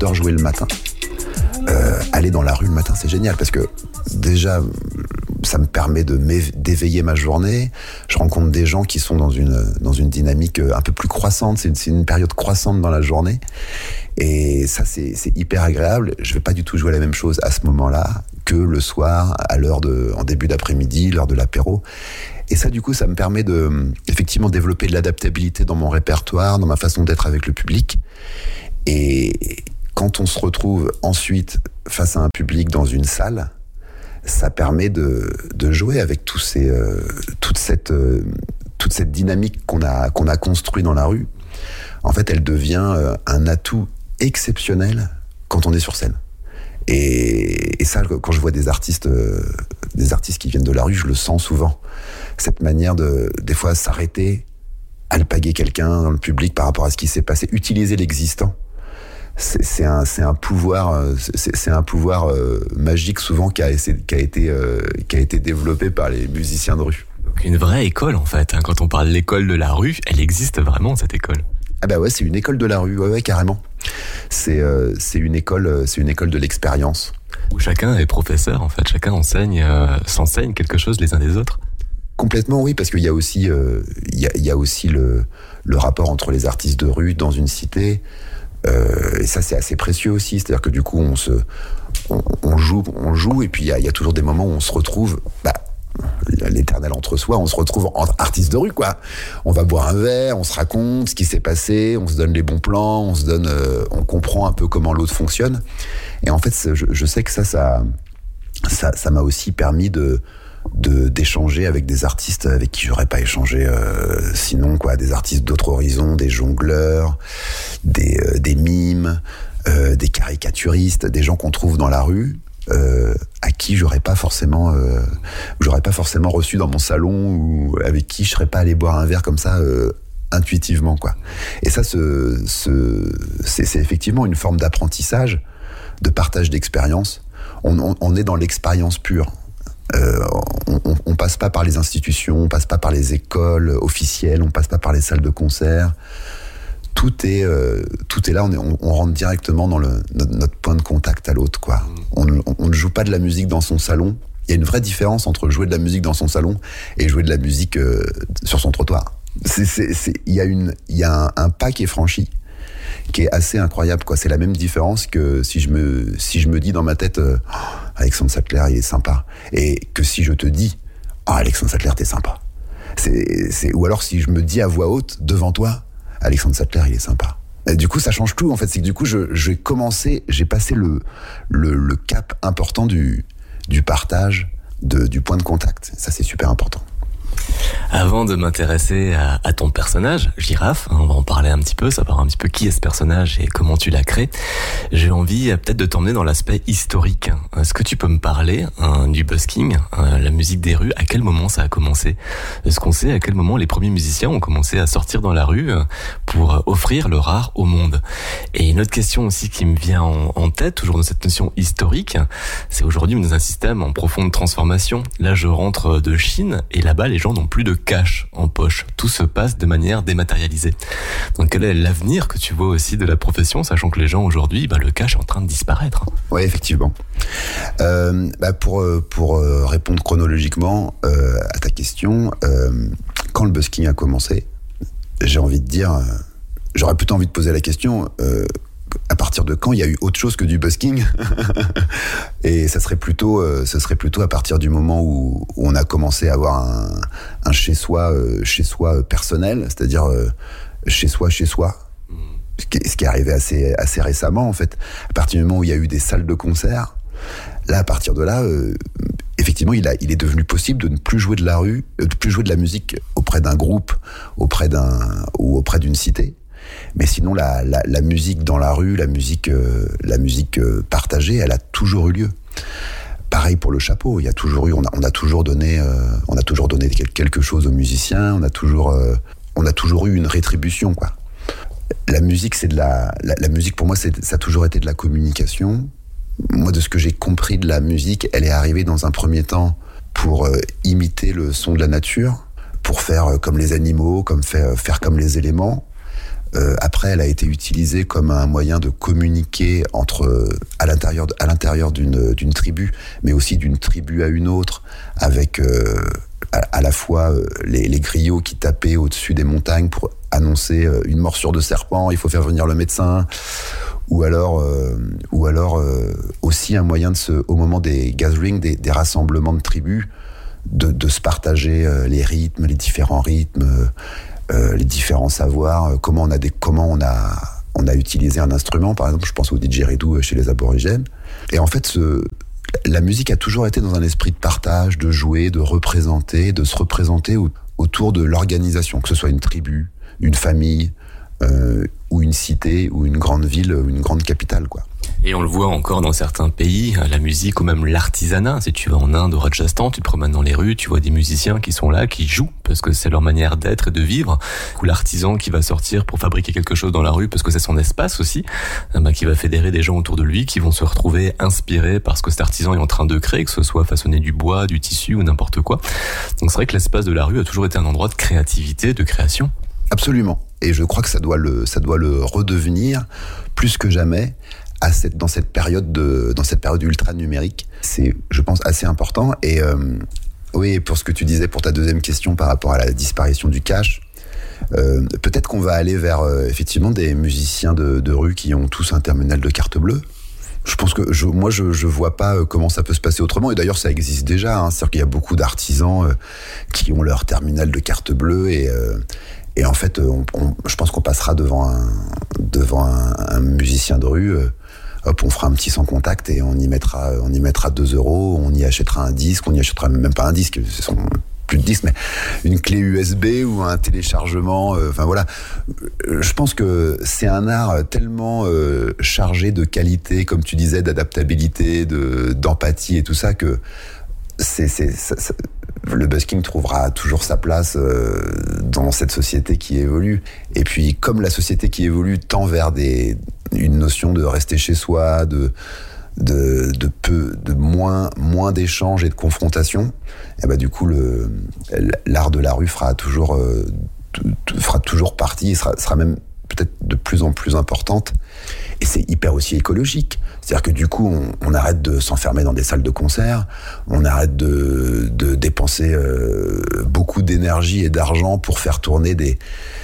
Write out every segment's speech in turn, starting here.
j'adore jouer le matin. Aller dans la rue le matin, c'est génial parce que déjà, ça me permet d'éveiller ma journée. Je rencontre des gens qui sont dans une dynamique un peu plus croissante. C'est une période croissante dans la journée. Et ça, c'est hyper agréable. Je vais pas du tout jouer la même chose à ce moment-là que le soir, en début d'après-midi, l'heure de l'apéro. Et ça, du coup, ça me permet de, effectivement, développer de l'adaptabilité dans mon répertoire, dans ma façon d'être avec le public. Et quand on se retrouve ensuite face à un public dans une salle, ça permet de jouer avec toute cette dynamique qu'on a construit dans la rue. En fait, elle devient un atout exceptionnel quand on est sur scène. Et ça, quand je vois des artistes qui viennent de la rue, je le sens souvent. Cette manière des fois, s'arrêter, alpaguer quelqu'un dans le public par rapport à ce qui s'est passé, utiliser l'existant. C'est un pouvoir magique souvent qui a été développé par les musiciens de rue. Donc une vraie école en fait. Quand on parle de l'école de la rue, elle existe vraiment cette école. Ah bah ouais, c'est une école de la rue, ouais carrément. C'est une école de l'expérience. Où chacun est professeur en fait, chacun s'enseigne quelque chose les uns des autres. Complètement oui, parce qu'il y a aussi le rapport entre les artistes de rue dans une cité. Et ça c'est assez précieux aussi, c'est-à-dire que du coup on joue et puis il y a toujours des moments où on se retrouve l'éternel entre-soi, on se retrouve entre artistes de rue quoi. On va boire un verre, on se raconte ce qui s'est passé, on se donne les bons plans, on comprend un peu comment l'autre fonctionne. Et en fait je sais que ça m'a aussi permis d'échanger avec des artistes avec qui j'aurais pas échangé sinon quoi, des artistes d'autres horizons, des jongleurs, des mimes, des caricaturistes, des gens qu'on trouve dans la rue, à qui j'aurais pas forcément reçu dans mon salon ou avec qui je serais pas allé boire un verre comme ça intuitivement quoi. Et ça c'est effectivement une forme d'apprentissage, de partage d'expérience. On est dans l'expérience pure. On passe pas par les institutions, on passe pas par les écoles officielles, on passe pas par les salles de concert. Tout est là, on rentre directement dans notre point de contact à l'autre, quoi. On ne joue pas de la musique dans son salon. Il y a une vraie différence entre jouer de la musique dans son salon et jouer de la musique sur son trottoir. Il y a un pas qui est franchi, qui est assez incroyable, quoi. C'est la même différence que si je me dis dans ma tête Alexandre Sattler il est sympa, et que si je te dis Alexandre Sattler t'es sympa. Ou alors si je me dis à voix haute devant toi Alexandre Sattler il est sympa. Et du coup ça change tout en fait, c'est que du coup j'ai passé le cap important du partage, du point de contact. Ça c'est super important. Avant de m'intéresser à ton personnage, Girafe, on va en parler un petit peu, savoir un petit peu qui est ce personnage et comment tu l'as créé. J'ai envie peut-être de t'emmener dans l'aspect historique. Est-ce que tu peux me parler du busking, la musique des rues, à quel moment ça a commencé? Est-ce qu'on sait à quel moment les premiers musiciens ont commencé à sortir dans la rue pour offrir leur art au monde? Et une autre question aussi qui me vient en tête, toujours dans cette notion historique, c'est aujourd'hui on est dans un système en profonde transformation. Là je rentre de Chine et là-bas les gens n'ont plus de cash en poche. Tout se passe de manière dématérialisée. Donc quel est l'avenir que tu vois aussi de la profession, sachant que les gens aujourd'hui, le cash est en train de disparaître? Oui, effectivement. Pour répondre chronologiquement à ta question, quand le busking a commencé, j'ai envie de dire, j'aurais plutôt envie de poser la question, à partir de quand il y a eu autre chose que du busking? Et ça serait plutôt à partir du moment où on a commencé à avoir un chez soi personnel, c'est-à-dire chez soi, ce qui est arrivé assez récemment en fait. À partir du moment où il y a eu des salles de concert, là à partir de là, effectivement il est devenu possible de ne plus jouer de la rue, de plus jouer de la musique auprès d'un groupe, auprès d'une cité. Mais sinon, la musique dans la rue, la musique partagée, elle a toujours eu lieu. Pareil pour le chapeau. Il y a toujours eu, on a toujours donné quelque chose aux musiciens. On a toujours eu une rétribution, quoi. La musique, la musique pour moi, ça a toujours été de la communication. Moi, de ce que j'ai compris de la musique, elle est arrivée dans un premier temps pour imiter le son de la nature, pour faire comme les animaux, faire comme les éléments. Après, elle a été utilisée comme un moyen de communiquer à l'intérieur d'une tribu, mais aussi d'une tribu à une autre, avec à la fois les griots qui tapaient au-dessus des montagnes pour annoncer une morsure de serpent, il faut faire venir le médecin, ou alors aussi un moyen au moment des gatherings, des rassemblements de tribus, de se partager les rythmes, les différents rythmes, les différents savoirs, comment on a utilisé un instrument, par exemple, je pense au didgeridoo chez les aborigènes. Et en fait, la musique a toujours été dans un esprit de partage, de jouer, de se représenter autour de l'organisation, que ce soit une tribu, une famille, ou une cité, ou une grande ville, ou une grande capitale, quoi. Et on le voit encore dans certains pays, la musique ou même l'artisanat. Si tu vas en Inde, au Rajasthan, tu te promènes dans les rues, tu vois des musiciens qui sont là, qui jouent, parce que c'est leur manière d'être et de vivre. Ou l'artisan qui va sortir pour fabriquer quelque chose dans la rue, parce que c'est son espace aussi, qui va fédérer des gens autour de lui, qui vont se retrouver inspirés par ce que cet artisan est en train de créer, que ce soit façonner du bois, du tissu ou n'importe quoi. Donc c'est vrai que l'espace de la rue a toujours été un endroit de créativité, de création. Absolument. Et je crois que ça doit le redevenir plus que jamais dans cette période ultra numérique. C'est, je pense, assez important. Et oui, pour ce que tu disais, pour ta deuxième question par rapport à la disparition du cash, peut-être qu'on va aller vers effectivement des musiciens de rue qui ont tous un terminal de carte bleue. Je pense que je vois pas comment ça peut se passer autrement. Et d'ailleurs, ça existe déjà. C'est-à-dire qu'il y a beaucoup d'artisans qui ont leur terminal de carte bleue et en fait, je pense qu'on passera devant un musicien de rue. Hop, on fera un petit sans contact et on y mettra 2 euros. On y achètera un disque. On y achètera même pas un disque. Ce sont plus de disques, mais une clé USB ou un téléchargement. Enfin voilà. Je pense que c'est un art tellement chargé de qualité, comme tu disais, d'adaptabilité, d'empathie et tout ça que le busking trouvera toujours sa place dans cette société qui évolue. Et puis, comme la société qui évolue tend vers une notion de rester chez soi, de moins d'échanges et de confrontation, et bah du coup l'art de la rue fera toujours partie, et sera même peut-être de plus en plus importante. Et c'est hyper aussi écologique. C'est-à-dire que du coup, on arrête de s'enfermer dans des salles de concert, on arrête de dépenser beaucoup d'énergie et d'argent pour faire tourner des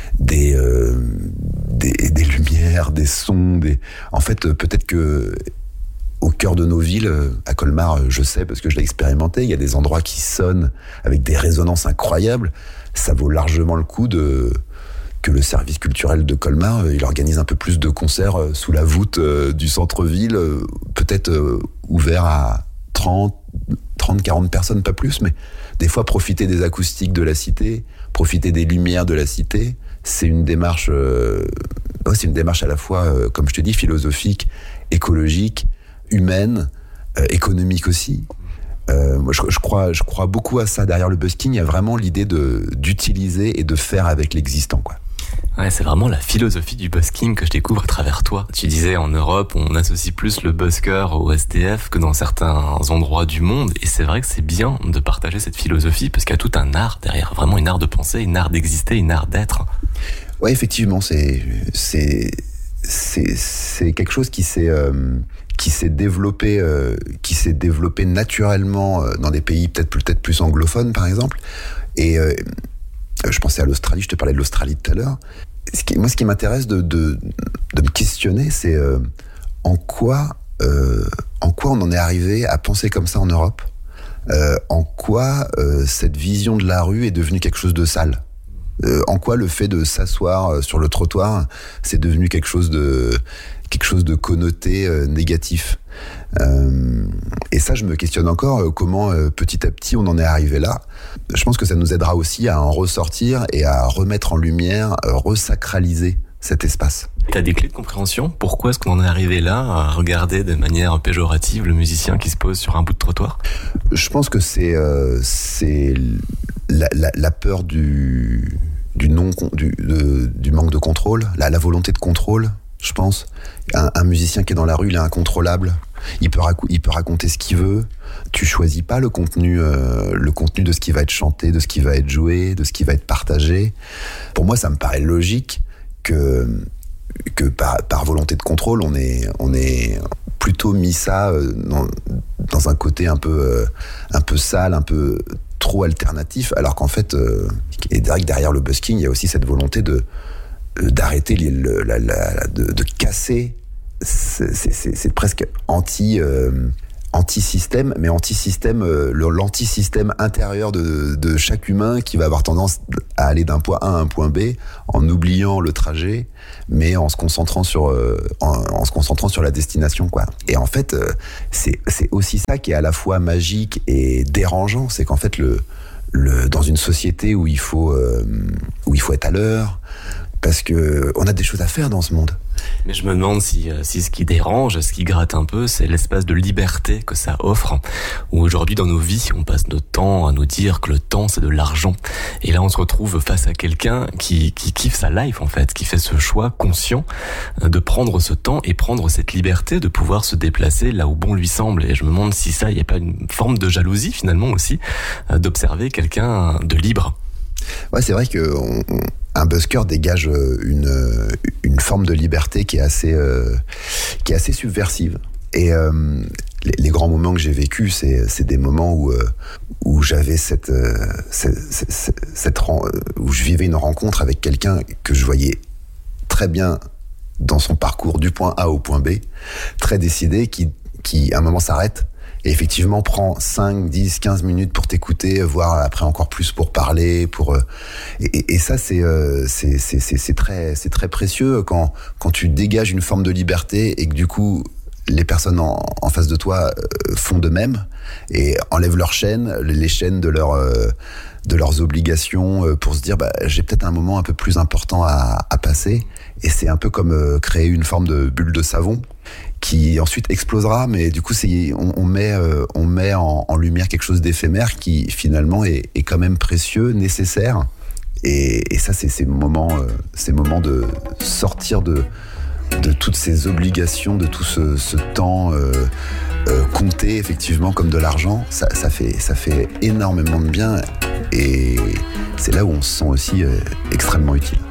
lumières, des sons. En fait, peut-être que au cœur de nos villes, à Colmar, je sais parce que je l'ai expérimenté, il y a des endroits qui sonnent avec des résonances incroyables. Ça vaut largement le coup que le service culturel de Colmar, il organise un peu plus de concerts sous la voûte du centre-ville, peut-être ouvert à 30, 40 personnes, pas plus, mais des fois profiter des acoustiques de la cité, profiter des lumières de la cité, c'est une démarche à la fois, comme je te dis, philosophique, écologique, humaine, économique aussi. Moi, je crois beaucoup à ça. Derrière le busking, il y a vraiment l'idée d'utiliser et de faire avec l'existant, quoi. Ouais, c'est vraiment la philosophie du busking que je découvre à travers toi. Tu disais, en Europe, on associe plus le busker au SDF que dans certains endroits du monde. Et c'est vrai que c'est bien de partager cette philosophie parce qu'il y a tout un art derrière. Vraiment une art de penser, une art d'exister, une art d'être. Ouais, effectivement, c'est quelque chose qui s'est développé naturellement dans des pays peut-être plus anglophones, par exemple. Et je pensais à l'Australie, je te parlais de l'Australie tout à l'heure. Ce qui m'intéresse de me questionner, c'est en quoi on en est arrivé à penser comme ça en Europe, en quoi cette vision de la rue est devenue quelque chose de sale, en quoi le fait de s'asseoir sur le trottoir, c'est devenu quelque chose de connoté négatif. Et ça, je me questionne encore comment petit à petit on en est arrivé là. Je pense que ça nous aidera aussi à en ressortir et à remettre en lumière, resacraliser cet espace. T'as des clés de compréhension ? Pourquoi est-ce qu'on en est arrivé là à regarder de manière péjorative le musicien qui se pose sur un bout de trottoir ? Je pense que c'est la peur du manque de contrôle, la volonté de contrôle. Je pense un musicien qui est dans la rue, il est incontrôlable. Il peut raconter ce qu'il veut. Tu choisis pas le contenu de ce qui va être chanté, de ce qui va être joué, de ce qui va être partagé. Pour moi, ça me paraît logique que par volonté de contrôle, on est plutôt mis ça dans un côté un peu sale, un peu trop alternatif, alors qu'en fait, et derrière le busking, il y a aussi cette volonté d'arrêter, de casser. C'est presque anti-système, mais anti-système, l'anti-système intérieur de chaque humain qui va avoir tendance à aller d'un point A à un point B en oubliant le trajet, mais en se concentrant sur la destination, quoi. Et en fait, c'est aussi ça qui est à la fois magique et dérangeant, c'est qu'en fait dans une société où il faut être à l'heure, parce que on a des choses à faire dans ce monde. Mais je me demande si ce qui dérange, ce qui gratte un peu, c'est l'espace de liberté que ça offre. Où aujourd'hui dans nos vies, on passe notre temps à nous dire que le temps c'est de l'argent. Et là on se retrouve face à quelqu'un qui kiffe sa life en fait, qui fait ce choix conscient de prendre ce temps et prendre cette liberté de pouvoir se déplacer là où bon lui semble. Et je me demande si ça, il n'y a pas une forme de jalousie finalement aussi, d'observer quelqu'un de libre. Ouais, c'est vrai que un busker dégage une forme de liberté qui est assez subversive. Et les grands moments que j'ai vécus, c'est des moments où j'avais où je vivais une rencontre avec quelqu'un que je voyais très bien dans son parcours du point A au point B, très décidé, qui à un moment s'arrête. Et effectivement, prend 5, 10, 15 minutes pour t'écouter, voire après encore plus pour parler, et ça, c'est très précieux quand tu dégages une forme de liberté et que du coup, les personnes en face de toi font de même et enlèvent leurs chaînes, les chaînes de leurs obligations pour se dire, j'ai peut-être un moment un peu plus important à passer. Et c'est un peu comme créer une forme de bulle de savon qui ensuite explosera, mais du coup on met en lumière quelque chose d'éphémère qui finalement est quand même précieux, nécessaire. Et ça, c'est ces moments de sortir de toutes ces obligations, de tout ce temps compté effectivement comme de l'argent. Ça fait énormément de bien, et c'est là où on se sent aussi extrêmement utile.